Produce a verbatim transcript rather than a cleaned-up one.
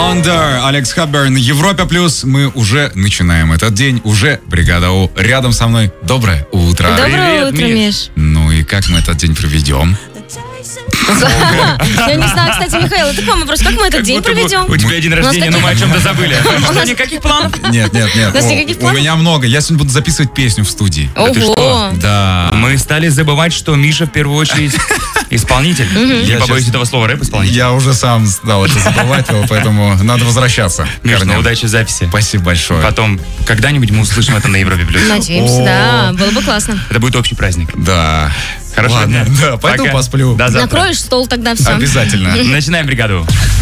Wonder, Алекс Хапберн, Европа Плюс. Мы уже начинаем этот день. Уже бригада У рядом со мной. Доброе утро. Доброе Привет, утро, Миш. Миш. Ну и как мы этот день проведем? Я не знаю, кстати, Михаил, это к вам вопрос. Как мы этот день проведем? У тебя день нас рождения, но мы о таких- чем-то забыли. У Что, нас- никаких планов? Нет, нет, нет. У нас О, никаких У планов? меня много. Я сегодня буду записывать песню в студии. ты что? Ого. Да. Мы стали забывать, что Миша в первую очередь исполнитель. Я Я побоюсь щас- этого слова, рэп-исполнитель. Я уже сам стал это забывать, поэтому надо возвращаться. к Миш, ну корням. удачи в записи. Спасибо большое. Потом, когда-нибудь мы услышим это на Европе+. Плюс. Надеемся, О. да. Было бы классно. Это будет общий праздник. Да. Хорошо? Ладно, да, пойду Пока. посплю. До завтра. Накроешь стол тогда, все. Обязательно. Начинаем бригаду.